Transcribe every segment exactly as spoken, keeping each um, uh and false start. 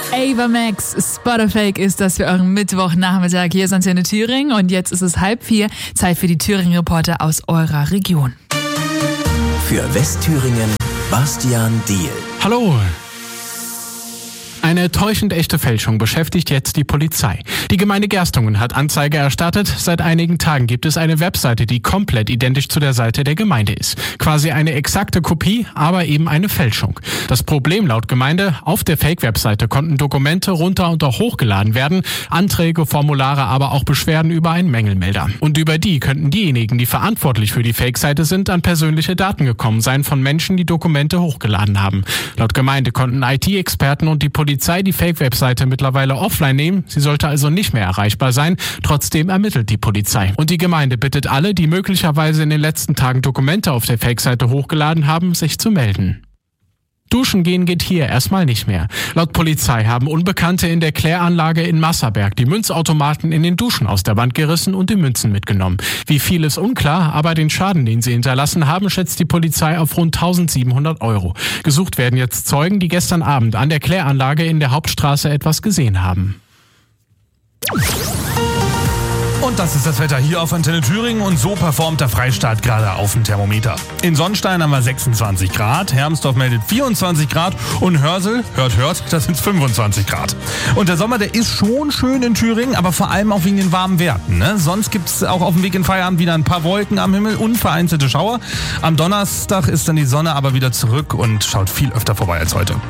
Ava Max, Spotterfake ist das für euren Mittwochnachmittag. Hier ist Antenne Thüringen und jetzt ist es halb vier. Zeit für die Thüringen-Reporter aus eurer Region. Für Westthüringen, Bastian Diehl. Hallo. Eine täuschend echte Fälschung beschäftigt jetzt die Polizei. Die Gemeinde Gerstungen hat Anzeige erstattet. Seit einigen Tagen gibt es eine Webseite, die komplett identisch zu der Seite der Gemeinde ist. Quasi eine exakte Kopie, aber eben eine Fälschung. Das Problem laut Gemeinde: Auf der Fake-Webseite konnten Dokumente runter- und auch hochgeladen werden, Anträge, Formulare, aber auch Beschwerden über einen Mängelmelder. Und über die könnten diejenigen, die verantwortlich für die Fake-Seite sind, an persönliche Daten gekommen sein von Menschen, die Dokumente hochgeladen haben. Laut Gemeinde konnten I T-Experten und die Polizei Polizei die Fake-Webseite mittlerweile offline nehmen. Sie sollte also nicht mehr erreichbar sein. Trotzdem ermittelt die Polizei. Und die Gemeinde bittet alle, die möglicherweise in den letzten Tagen Dokumente auf der Fake-Seite hochgeladen haben, sich zu melden. Duschen gehen geht hier erstmal nicht mehr. Laut Polizei haben Unbekannte in der Kläranlage in Masserberg die Münzautomaten in den Duschen aus der Wand gerissen und die Münzen mitgenommen. Wie viel ist unklar, aber den Schaden, den sie hinterlassen haben, schätzt die Polizei auf rund eintausendsiebenhundert Euro. Gesucht werden jetzt Zeugen, die gestern Abend an der Kläranlage in der Hauptstraße etwas gesehen haben. Und das ist das Wetter hier auf Antenne Thüringen und so performt der Freistaat gerade auf dem Thermometer. In Sonnstein haben wir sechsundzwanzig Grad, Hermsdorf meldet vierundzwanzig Grad und Hörsel, hört, hört, das sind fünfundzwanzig Grad. Und der Sommer, der ist schon schön in Thüringen, aber vor allem auch wegen den warmen Werten. Ne? Sonst gibt es auch auf dem Weg in Feierabend wieder ein paar Wolken am Himmel und vereinzelte Schauer. Am Donnerstag ist dann die Sonne aber wieder zurück und schaut viel öfter vorbei als heute.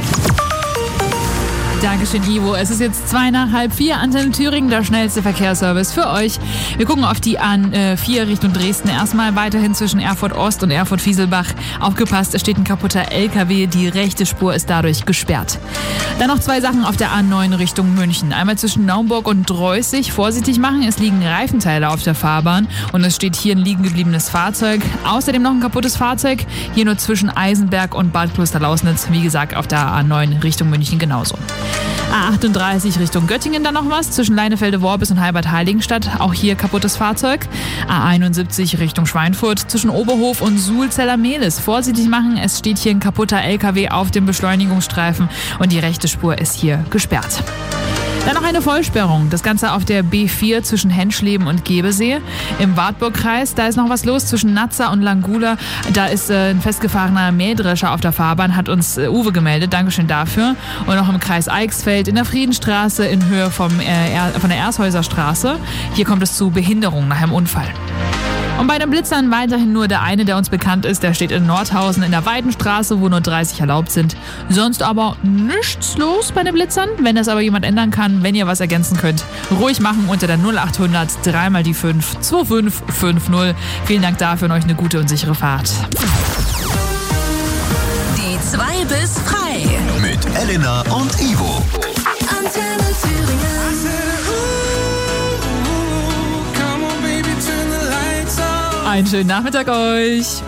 Dankeschön, Ivo. Es ist jetzt zwei nach halb vier. Antenne Thüringen, der schnellste Verkehrsservice für euch. Wir gucken auf die A vier Richtung Dresden. Erstmal weiterhin zwischen Erfurt Ost und Erfurt Fieselbach. Aufgepasst, es steht ein kaputter L K W. Die rechte Spur ist dadurch gesperrt. Dann noch zwei Sachen auf der A neun Richtung München. Einmal zwischen Naumburg und Dreußig. Vorsichtig machen, es liegen Reifenteile auf der Fahrbahn und es steht hier ein liegen gebliebenes Fahrzeug. Außerdem noch ein kaputtes Fahrzeug. Hier nur zwischen Eisenberg und Bad Klosterlausnitz. Wie gesagt, auf der A neun Richtung München genauso. A achtunddreißig Richtung Göttingen dann noch was, zwischen Leinefelde-Worbis und Halbert-Heiligenstadt, auch hier kaputtes Fahrzeug. A einundsiebzig Richtung Schweinfurt, zwischen Oberhof und Suhl-Zellermehlis. Vorsichtig machen, es steht hier ein kaputter L K W auf dem Beschleunigungsstreifen und die rechte Spur ist hier gesperrt. Dann noch eine Vollsperrung. Das Ganze auf der B vier zwischen Henschleben und Gebesee. Im Wartburgkreis, da ist noch was los zwischen Nazza und Langula. Da ist äh, ein festgefahrener Mähdrescher auf der Fahrbahn, hat uns äh, Uwe gemeldet. Dankeschön dafür. Und noch im Kreis Eichsfeld in der Friedenstraße in Höhe vom, äh, er, von der Ershäuser Straße. Hier kommt es zu Behinderung nach einem Unfall. Und bei den Blitzern weiterhin nur der eine, der uns bekannt ist. Der steht in Nordhausen in der Weidenstraße, wo nur dreißig erlaubt sind. Sonst aber nichts los bei den Blitzern. Wenn das aber jemand ändern kann, wenn ihr was ergänzen könnt, ruhig machen unter der null achthundert drei mal die fünf zwei fünf fünf null. Vielen Dank dafür und euch eine gute und sichere Fahrt. Die zwei bis frei. Mit Elena und Ivo. Antenne Thüringen. Einen schönen Nachmittag euch.